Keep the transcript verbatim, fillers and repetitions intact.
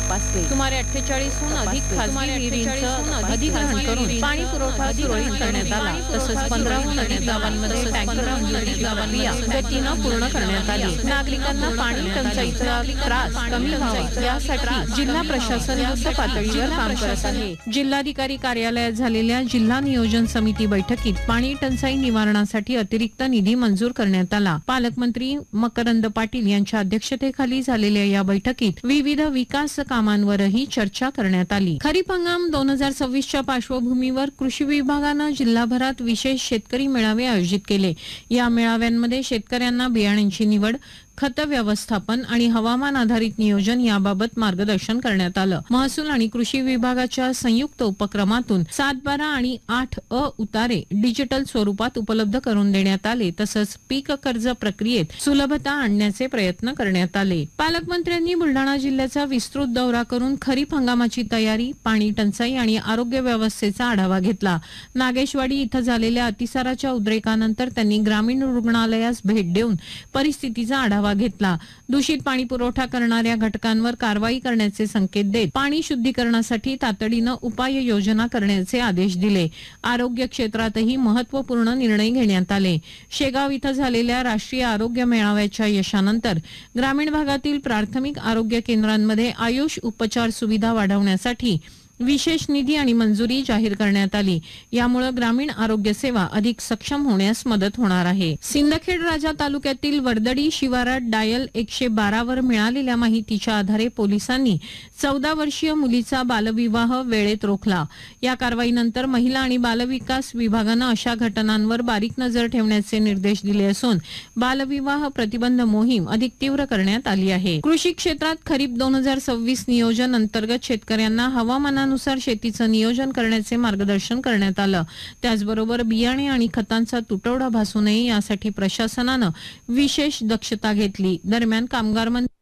तपासले। सुमारे अठ्ठेचाळीसहून अधिक खासगी विहिरींचं अधिग्रहण करून पाणी पुरवठा सुरळीत करण्यात आला। तसंच पंधराहून अधिक गावांमध्ये टँकर मंजुरीची प्रक्रिया गतीनं पूर्ण करण्यात आली। नागरिकांना पाणी टंचाईचा त्रास कमी व्हावा यासाठी जिल्हा प्रशासन युद्ध पातळीवर काम करत आहे। जिल्हाधिकारी कार्यालयात झालेल्या जिल्हा नियोजन समिती बैठकीत पाणी टंचाई निवारणासाठी अतिरिक्त निधी मंजूर करण्यात आला। पालकमंत्री मकरंद पाटील यांच्या अध्यक्षतेखाली झालेल्या या बैठकीत विविध विकास कामांवरही चर्चा करण्यात आली। खरीप हंगाम दोन हजार सव्वीसच्या पार्श्वभूमीवर कृषी विभागानं जिल्हाभरात विशेष शेतकरी मेळावे आयोजित केले। या मेळाव्यांमध्ये शेतकऱ्यांना बियाण्यांची निवड, खत व्यवस्थापन आणि हवामान आधारित नियोजन याबाबत मार्गदर्शन करण्यात आलं। महसूल आणि कृषी विभागाच्या संयुक्त उपक्रमातून सात बारा आणि आठ अ उतारे डिजिटल स्वरूपात उपलब्ध करून देण्यात आले। तसंच पीक कर्ज प्रक्रियेत सुलभता आणण्याचे प्रयत्न करण्यात आले। पालकमंत्र्यांनी बुलढाणा जिल्ह्याचा विस्तृत दौरा करून खरीप हंगामाची तयारी, पाणी टंचाई आणि आरोग्य व्यवस्थेचा आढावा घेतला। नागेशवाडी इथं झालेल्या अतिसाराच्या उद्रेकानंतर त्यांनी ग्रामीण रुग्णालयास भेट देऊन परिस्थितीचा आढावा घेतला। दूषित पाणी पुरवठा करणाऱ्या घटकांवर कारवाई करण्याचे संकेत देत पाणी शुद्धीकरणासाठी तातडीनं उपाययोजना करण्याचे आदेश दिले। आरोग्य क्षेत्रातही महत्वपूर्ण निर्णय घेण्यात आले। शेगाव इथं झालेल्या राष्ट्रीय आरोग्य मेळाव्याच्या यशानंतर ग्रामीण भागातील प्राथमिक आरोग्य केंद्रांमध्ये आयुष उपचार सुविधा वाढवण्यासाठी विशेष निधी आणि मंजुरी जाहीर करण्यात आली। यामुळे ग्रामीण आरोग्य सेवा अधिक सक्षम होण्यास मदत होणार आहे। सिंदखेड राजा तालुक्यातील वर्दडी शिवारात डायल एकशे बारा वर मिळालेल्या माहितीच्या आधारे पोलिसांनी चौदा वर्षीय मुलीचा बालविवाह वेळेत रोखला। या कारवाईनंतर महिला आणि बालविकास विभागानं अशा घटनांवर बारीक नजर ठेवण्याचे निर्देश दिले असून बालविवाह प्रतिबंध मोहीम अधिक तीव्र करण्यात आली आहे। कृषी क्षेत्रात खरीप दोन हजार सव्वीस नियोजन अंतर्गत शेतकऱ्यांना हवामान नुसार शेतीचं नियोजन करण्याचे मार्गदर्शन करण्यात आलं। त्याचबरोबर बियाणे आणि खतांचा तुटवडा भासू नये यासाठी प्रशासनानं विशेष दक्षता घेतली। दरम्यान कामगार मंत्री